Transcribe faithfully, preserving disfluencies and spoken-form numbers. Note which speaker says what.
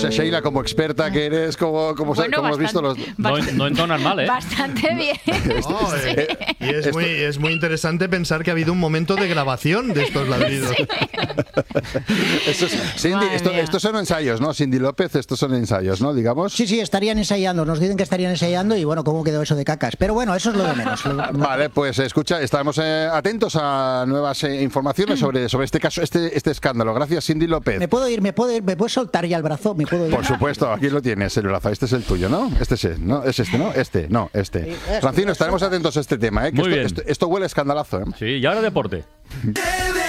Speaker 1: sea, Sheila, como experta que eres, como, como,
Speaker 2: bueno,
Speaker 1: como has visto los...
Speaker 3: No, no entonan mal, ¿eh?
Speaker 2: Bastante bien.
Speaker 4: No, eh, y es
Speaker 1: Esto-
Speaker 4: muy, es muy interesante pensar que ha habido un momento de grabación de estos ladridos.
Speaker 1: Esto es- Cindy,
Speaker 2: Madre
Speaker 1: esto-
Speaker 2: mía.
Speaker 1: estos son ensayos, ¿no? Cindy López, estos son ensayos, ¿no? Digamos.
Speaker 5: Sí, sí, estarían ensayando. Nos dicen que estarían ensayando y bueno, ¿cómo quedó eso de cacas? Pero bueno, eso es lo de menos. Lo-
Speaker 1: Vale, pues escucha, estamos eh, atentos a nuevas eh, informaciones sobre, sobre este caso, este, este escándalo. Gracias, Cindy López.
Speaker 5: ¿Me puedo ir? ¿Me puedo ir? ¿Me puedes soltar ya el brazo? ¿Me puedo ir?
Speaker 1: Por supuesto, aquí lo tienes, el brazo. Este es el tuyo, ¿no? Este es, ¿no? Es este, ¿no? Este, no, este.
Speaker 5: Sí, eso,
Speaker 1: Francino,
Speaker 5: eso.
Speaker 1: estaremos atentos a este tema, ¿eh? Que
Speaker 3: Muy
Speaker 1: esto,
Speaker 3: bien.
Speaker 1: esto, esto huele a escandalazo, ¿eh?
Speaker 3: Sí, y ahora deporte.